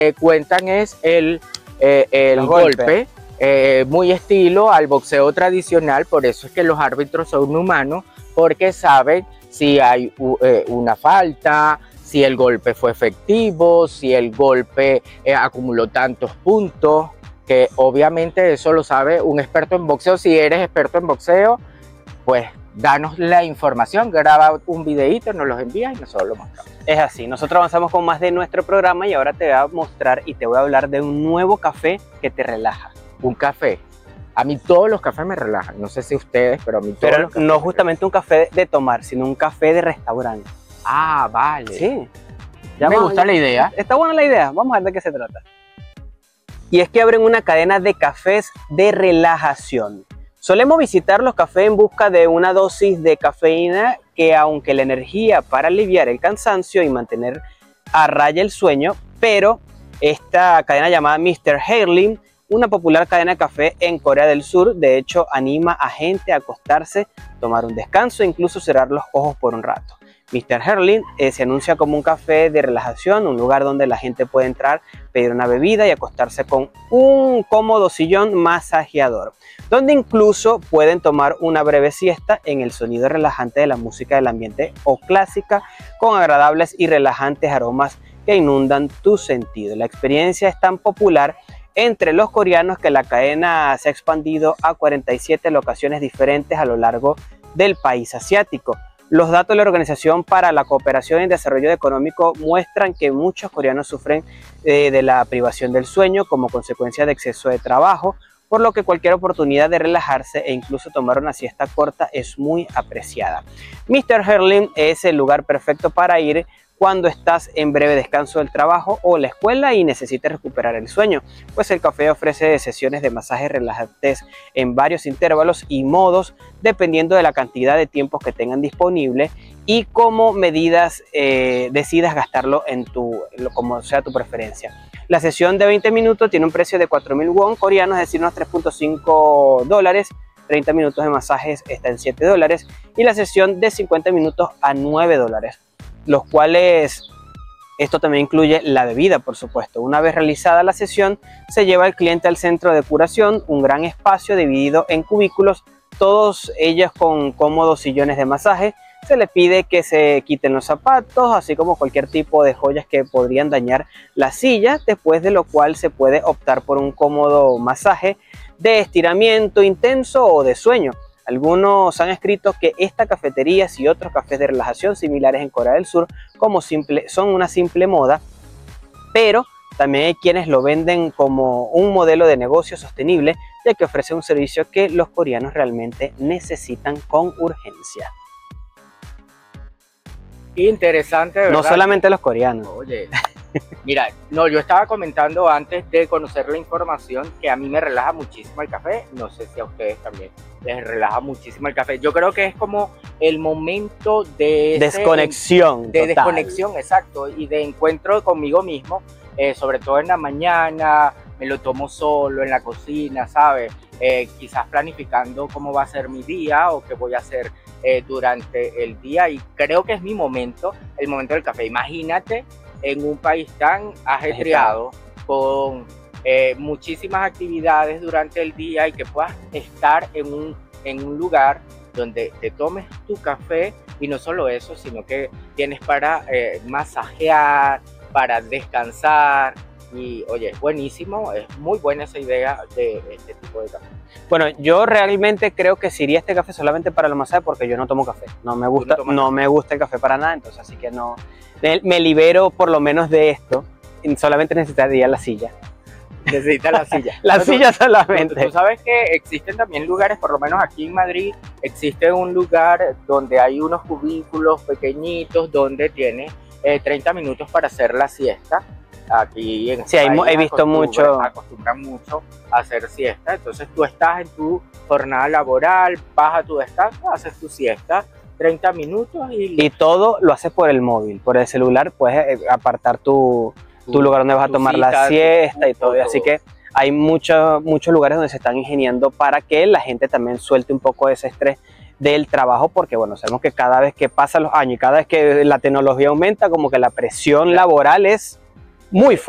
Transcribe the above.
cuentan es el golpe, muy estilo al boxeo tradicional. Por eso es que los árbitros son humanos, porque saben si hay una falta, si el golpe fue efectivo, si el golpe acumuló tantos puntos, que obviamente eso lo sabe un experto en boxeo. Si eres experto en boxeo, pues danos la información, graba un videíto, nos los envías y nosotros lo mostramos. Es así, nosotros avanzamos con más de nuestro programa y ahora te voy a mostrar y te voy a hablar de un nuevo café que te relaja. Un café. A mí todos los cafés me relajan, no sé si ustedes, pero a mí todos Pero los cafés no justamente un café de tomar, sino un café de restaurante. Ah, vale. Sí. Me gusta la idea. Está buena la idea, vamos a ver de qué se trata. Y es que abren una cadena de cafés de relajación. Solemos visitar los cafés en busca de una dosis de cafeína que, aunque la energía para aliviar el cansancio y mantener a raya el sueño, pero esta cadena llamada Mr. Hurling, una popular cadena de café en Corea del Sur, de hecho anima a gente a acostarse, tomar un descanso e incluso cerrar los ojos por un rato. Mr. Hurling se anuncia como un café de relajación, un lugar donde la gente puede entrar, pedir una bebida y acostarse con un cómodo sillón masajeador, donde incluso pueden tomar una breve siesta en el sonido relajante de la música del ambiente o clásica, con agradables y relajantes aromas que inundan tu sentido. La experiencia es tan popular entre los coreanos que la cadena se ha expandido a 47 locaciones diferentes a lo largo del país asiático. Los datos de la Organización para la Cooperación y Desarrollo Económico muestran que muchos coreanos sufren de la privación del sueño como consecuencia de exceso de trabajo, por lo que cualquier oportunidad de relajarse e incluso tomar una siesta corta es muy apreciada. Mr. Hurling es el lugar perfecto para ir cuando estás en breve descanso del trabajo o la escuela y necesitas recuperar el sueño, pues el café ofrece sesiones de masajes relajantes en varios intervalos y modos, dependiendo de la cantidad de tiempos que tengan disponible y cómo decidas gastarlo como sea tu preferencia. La sesión de 20 minutos tiene un precio de 4.000 won coreanos, es decir, unos $3.5. 30 minutos de masajes está en $7 y la sesión de 50 minutos a $9. Los cuales, esto también incluye la bebida, por supuesto. Una vez realizada la sesión, se lleva al cliente al centro de curación, un gran espacio dividido en cubículos, todos ellos con cómodos sillones de masaje. Se le pide que se quiten los zapatos, así como cualquier tipo de joyas que podrían dañar la silla, después de lo cual se puede optar por un cómodo masaje de estiramiento intenso o de sueño. Algunos han escrito que esta cafetería y otros cafés de relajación similares en Corea del Sur son una simple moda, pero también hay quienes lo venden como un modelo de negocio sostenible, ya que ofrece un servicio que los coreanos realmente necesitan con urgencia. Interesante, ¿verdad? No solamente los coreanos. Oye, mira, no, yo estaba comentando antes de conocer la información que a mí me relaja muchísimo el café. No sé si a ustedes también les relaja muchísimo el café. Yo creo que es como el momento de desconexión. Desconexión, exacto, y de encuentro conmigo mismo, sobre todo en la mañana. Me lo tomo solo en la cocina, ¿sabes? Quizás planificando cómo va a ser mi día o qué voy a hacer durante el día, y creo que es mi momento, el momento del café. Imagínate en un país tan ajetreado, con muchísimas actividades durante el día, y que puedas estar en un lugar donde te tomes tu café, y no solo eso, sino que tienes para masajear, para descansar. Y oye, es buenísimo, es muy buena esa idea de este tipo de café. Bueno, yo realmente creo que si iría este café solamente para el masaje, porque yo no tomo café. No me gusta, no me gusta el café para nada, entonces así que no. Me libero por lo menos de esto. Solamente necesitaría la silla. Necesitas la silla. La silla solamente. Tú sabes que existen también lugares, por lo menos aquí en Madrid, existe un lugar donde hay unos cubículos pequeñitos donde tienes 30 minutos para hacer la siesta. Aquí en sí, he visto acostumbran mucho a hacer siesta. Entonces tú estás en tu jornada laboral, vas a tu descanso, haces tu siesta, 30 minutos y todo lo haces por el móvil, por el celular. Puedes apartar tu lugar donde vas a tomar la siesta y todo. Así que hay muchos lugares donde se están ingeniando para que la gente también suelte un poco ese estrés del trabajo, porque bueno, sabemos que cada vez que pasan los años y cada vez que la tecnología aumenta, como que la presión laboral es muy fuerte.